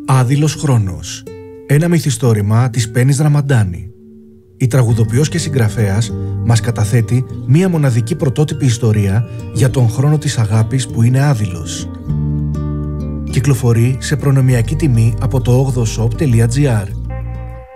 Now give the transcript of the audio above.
Άδειλος χρόνος. Ένα μυθιστόρημα της Πέννης Ραμαντάνη. Η τραγουδοποιός και συγγραφέας μας καταθέτει μία μοναδική πρωτότυπη ιστορία για τον χρόνο της αγάπης που είναι άδειλος. Κυκλοφορεί σε προνομιακή τιμή από το 8shop.gr.